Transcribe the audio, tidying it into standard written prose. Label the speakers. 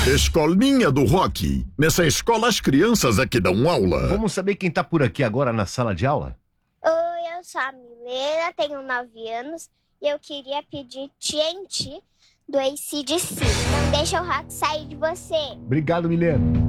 Speaker 1: Escolinha do Rock. Nessa escola as crianças é que dão aula.
Speaker 2: Vamos saber quem tá por aqui agora na sala de aula?
Speaker 3: Oi, eu sou a Milena, tenho 9 anos e eu queria pedir TNT do AC/DC. Não deixa o rock sair de você.
Speaker 2: Obrigado, Milena.